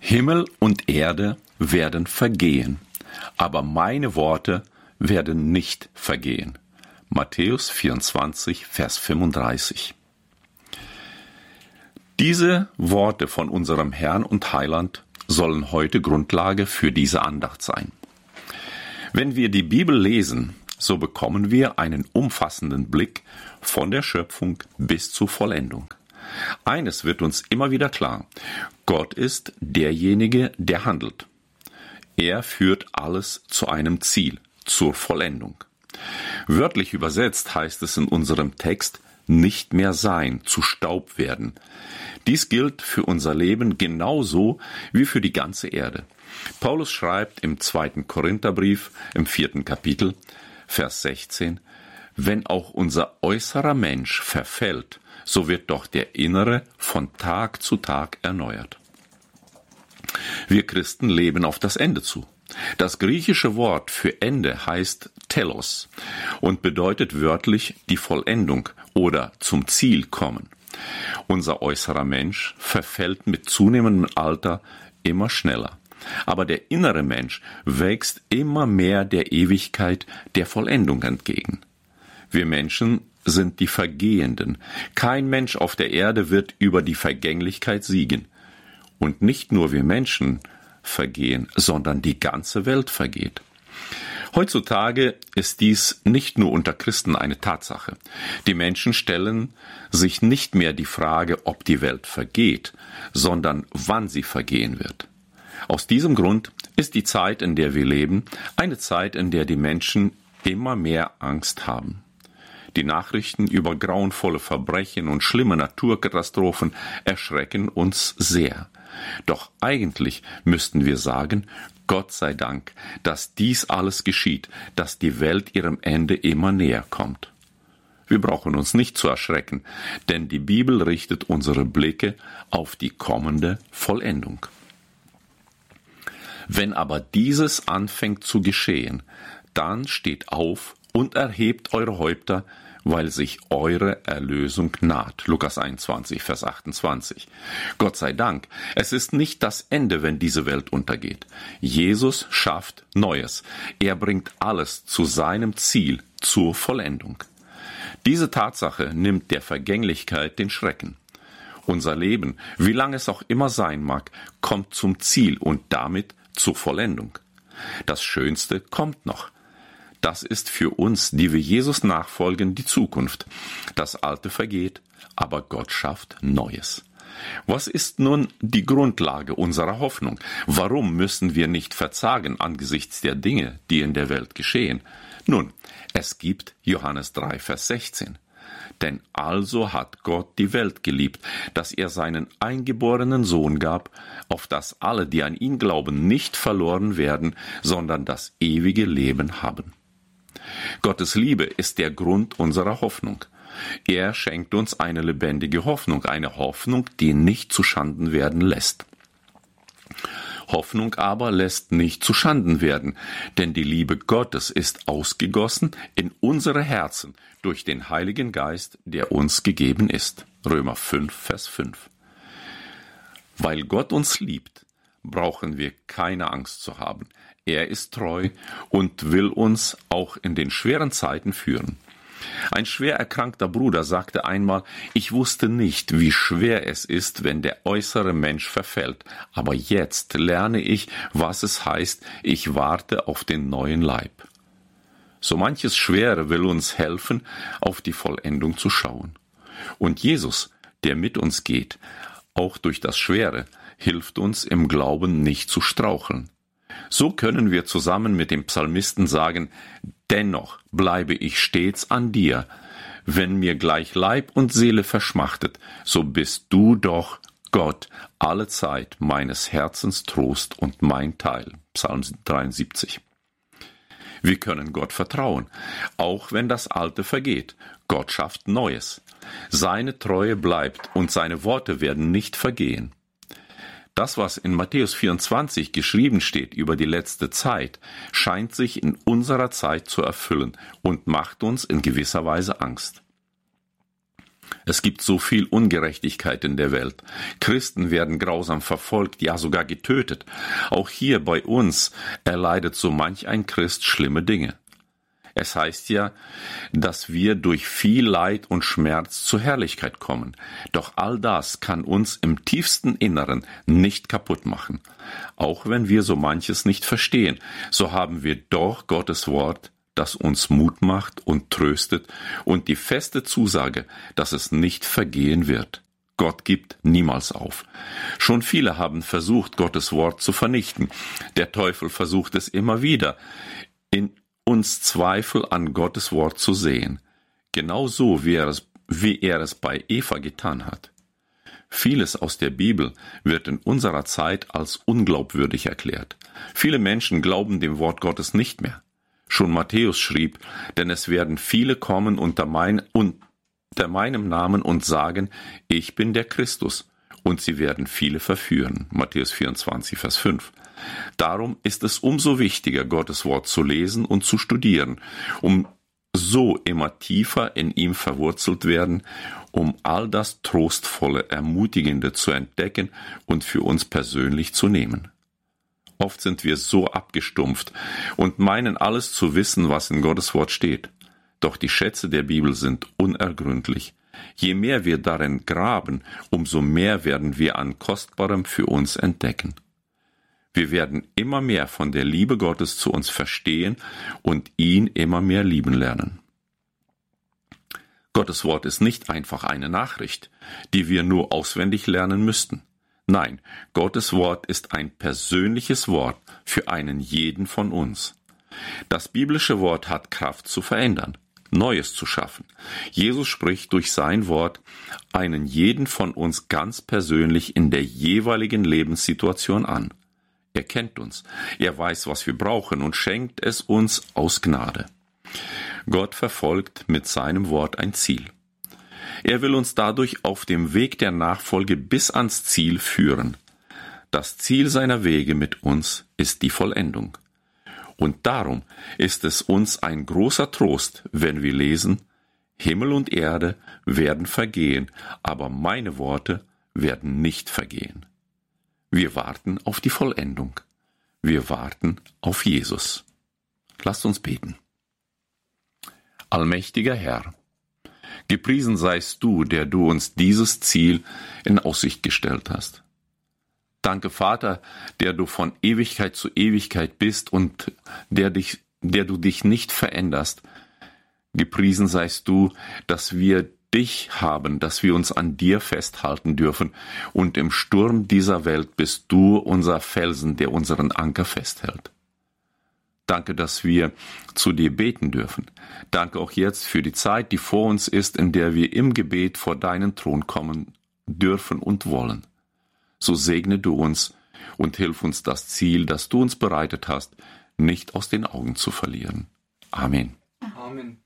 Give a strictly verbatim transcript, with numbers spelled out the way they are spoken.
Himmel und Erde werden vergehen, aber meine Worte werden nicht vergehen. Matthäus vierundzwanzig, Vers fünfunddreißig. Diese Worte von unserem Herrn und Heiland sollen heute Grundlage für diese Andacht sein. Wenn wir die Bibel lesen, so bekommen wir einen umfassenden Blick von der Schöpfung bis zur Vollendung. Eines wird uns immer wieder klar: Gott ist derjenige, der handelt. Er führt alles zu einem Ziel, zur Vollendung. Wörtlich übersetzt heißt es in unserem Text: nicht mehr sein, zu Staub werden. Dies gilt für unser Leben genauso wie für die ganze Erde. Paulus schreibt im zweiten Korintherbrief, im vierten Kapitel, Vers sechzehn, wenn auch unser äußerer Mensch verfällt, so wird doch der innere von Tag zu Tag erneuert. Wir Christen leben auf das Ende zu. Das griechische Wort für Ende heißt telos und bedeutet wörtlich die Vollendung oder zum Ziel kommen. Unser äußerer Mensch verfällt mit zunehmendem Alter immer schneller. Aber der innere Mensch wächst immer mehr der Ewigkeit, der Vollendung entgegen. Wir Menschen sind die Vergehenden. Kein Mensch auf der Erde wird über die Vergänglichkeit siegen. Und nicht nur wir Menschen vergehen, sondern die ganze Welt vergeht. Heutzutage ist dies nicht nur unter Christen eine Tatsache. Die Menschen stellen sich nicht mehr die Frage, ob die Welt vergeht, sondern wann sie vergehen wird. Aus diesem Grund ist die Zeit, in der wir leben, eine Zeit, in der die Menschen immer mehr Angst haben. Die Nachrichten über grauenvolle Verbrechen und schlimme Naturkatastrophen erschrecken uns sehr. Doch eigentlich müssten wir sagen: Gott sei Dank, dass dies alles geschieht, dass die Welt ihrem Ende immer näher kommt. Wir brauchen uns nicht zu erschrecken, denn die Bibel richtet unsere Blicke auf die kommende Vollendung. Wenn aber dieses anfängt zu geschehen, dann steht auf und erhebt eure Häupter, weil sich eure Erlösung naht. Lukas einundzwanzig, Vers achtundzwanzig. Gott sei Dank, es ist nicht das Ende, wenn diese Welt untergeht. Jesus schafft Neues. Er bringt alles zu seinem Ziel, zur Vollendung. Diese Tatsache nimmt der Vergänglichkeit den Schrecken. Unser Leben, wie lang es auch immer sein mag, kommt zum Ziel und damit zur Vollendung. Das Schönste kommt noch. Das ist für uns, die wir Jesus nachfolgen, die Zukunft. Das Alte vergeht, aber Gott schafft Neues. Was ist nun die Grundlage unserer Hoffnung? Warum müssen wir nicht verzagen angesichts der Dinge, die in der Welt geschehen? Nun, es gibt Johannes drei, Vers sechzehn. Denn also hat Gott die Welt geliebt, dass er seinen eingeborenen Sohn gab, auf dass alle, die an ihn glauben, nicht verloren werden, sondern das ewige Leben haben. Gottes Liebe ist der Grund unserer Hoffnung. Er schenkt uns eine lebendige Hoffnung, eine Hoffnung, die nicht zuschanden werden lässt. Hoffnung aber lässt nicht zuschanden werden, denn die Liebe Gottes ist ausgegossen in unsere Herzen durch den Heiligen Geist, der uns gegeben ist. Römer fünf, Vers fünf. Weil Gott uns liebt, brauchen wir keine Angst zu haben. Er ist treu und will uns auch in den schweren Zeiten führen. Ein schwer erkrankter Bruder sagte einmal: Ich wusste nicht, wie schwer es ist, wenn der äußere Mensch verfällt, aber jetzt lerne ich, was es heißt, ich warte auf den neuen Leib. So manches Schwere will uns helfen, auf die Vollendung zu schauen. Und Jesus, der mit uns geht, auch durch das Schwere, hilft uns im Glauben nicht zu straucheln. So können wir zusammen mit dem Psalmisten sagen: Dennoch bleibe ich stets an dir. Wenn mir gleich Leib und Seele verschmachtet, so bist du doch, Gott, alle Zeit meines Herzens Trost und mein Teil. Psalm dreiundsiebzig. Wir können Gott vertrauen, auch wenn das Alte vergeht. Gott schafft Neues. Seine Treue bleibt und seine Worte werden nicht vergehen. Das, was in Matthäus vierundzwanzig geschrieben steht über die letzte Zeit, scheint sich in unserer Zeit zu erfüllen und macht uns in gewisser Weise Angst. Es gibt so viel Ungerechtigkeit in der Welt. Christen werden grausam verfolgt, ja sogar getötet. Auch hier bei uns erleidet so manch ein Christ schlimme Dinge. Es heißt ja, dass wir durch viel Leid und Schmerz zur Herrlichkeit kommen. Doch all das kann uns im tiefsten Inneren nicht kaputt machen. Auch wenn wir so manches nicht verstehen, so haben wir doch Gottes Wort, das uns Mut macht und tröstet, und die feste Zusage, dass es nicht vergehen wird. Gott gibt niemals auf. Schon viele haben versucht, Gottes Wort zu vernichten. Der Teufel versucht es immer wieder, in uns Zweifel an Gottes Wort zu sehen. Genauso wie er es, wie er es bei Eva getan hat. Vieles aus der Bibel wird in unserer Zeit als unglaubwürdig erklärt. Viele Menschen glauben dem Wort Gottes nicht mehr. Schon Matthäus schrieb, denn es werden viele kommen unter, mein, unter meinem Namen und sagen, ich bin der Christus, und sie werden viele verführen. Matthäus vierundzwanzig, Vers fünf. Darum ist es umso wichtiger, Gottes Wort zu lesen und zu studieren, um so immer tiefer in ihm verwurzelt werden, um all das Trostvolle, Ermutigende zu entdecken und für uns persönlich zu nehmen. Oft sind wir so abgestumpft und meinen alles zu wissen, was in Gottes Wort steht. Doch die Schätze der Bibel sind unergründlich. Je mehr wir darin graben, umso mehr werden wir an Kostbarem für uns entdecken. Wir werden immer mehr von der Liebe Gottes zu uns verstehen und ihn immer mehr lieben lernen. Gottes Wort ist nicht einfach eine Nachricht, die wir nur auswendig lernen müssten. Nein, Gottes Wort ist ein persönliches Wort für einen jeden von uns. Das biblische Wort hat Kraft zu verändern, Neues zu schaffen. Jesus spricht durch sein Wort einen jeden von uns ganz persönlich in der jeweiligen Lebenssituation an. Er kennt uns, er weiß, was wir brauchen und schenkt es uns aus Gnade. Gott verfolgt mit seinem Wort ein Ziel. Er will uns dadurch auf dem Weg der Nachfolge bis ans Ziel führen. Das Ziel seiner Wege mit uns ist die Vollendung. Und darum ist es uns ein großer Trost, wenn wir lesen, Himmel und Erde werden vergehen, aber meine Worte werden nicht vergehen. Wir warten auf die Vollendung. Wir warten auf Jesus. Lasst uns beten. Allmächtiger Herr, gepriesen seist du, der du uns dieses Ziel in Aussicht gestellt hast. Danke, Vater, der du von Ewigkeit zu Ewigkeit bist und der dich, der du dich nicht veränderst. Gepriesen seist du, dass wir dich haben, dass wir uns an dir festhalten dürfen, und im Sturm dieser Welt bist du unser Felsen, der unseren Anker festhält. Danke, dass wir zu dir beten dürfen. Danke auch jetzt für die Zeit, die vor uns ist, in der wir im Gebet vor deinen Thron kommen dürfen und wollen. So segne du uns und hilf uns, das Ziel, das du uns bereitet hast, nicht aus den Augen zu verlieren. Amen. Amen.